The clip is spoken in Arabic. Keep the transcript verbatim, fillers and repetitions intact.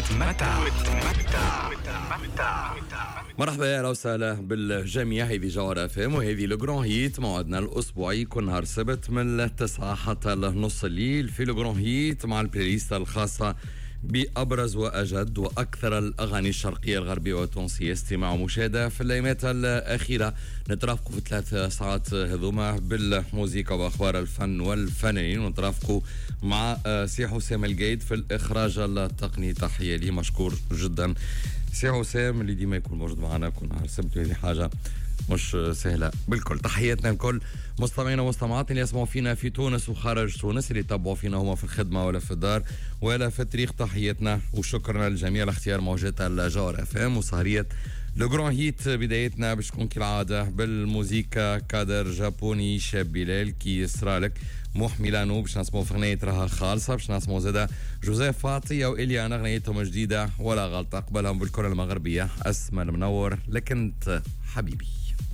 وتمتع. مرحبا يا اهلا وسهلا بالجميع. هذه جوهر اف ام وهذه الجران هيت، موعدنا الاسبوعي كل نهار سبت من التسعة حتى نص الليل في الجران هيت مع البلاylist الخاصه بأبرز وأجد وأكثر الأغاني الشرقية الغربية والتونسية استماع ومشاهدة في الأيامات الأخيرة. نترافقوا في ثلاث ساعات هذوما بالموسيقى وأخبار الفن والفنانين، ونترافقوا مع سي حسام القايد في الإخراج التقني. تحية لي مشكور جدا سي حسام اللي ديما يكون موجود معنا كل نهار سبت، هذه حاجة مش سهلة بالكل. تحياتنا لكل مستمعينا ومستمعاتنا اللي يسمعوا فينا في تونس وخارج تونس، اللي يتابعوا فينا هما في الخدمة ولا في الدار ولا في الطريق. تحياتنا وشكرا للجميع لاختيار موجات الجوهر اف ام وسهرية لجران هيت. بدايتنا باش تكون كالعادة بالموسيقى، كادر جابوني شاب بلال كي يسرالك موح ميلانو باش نسمعوا في غنية راها خالصة، باش نسمعوا زادا جوزيف فاطي وإليانا غنيتهم جديدة ولا غلطة. قبلهم بالكرة المغربية اسمى المنور لكنت حبيبي.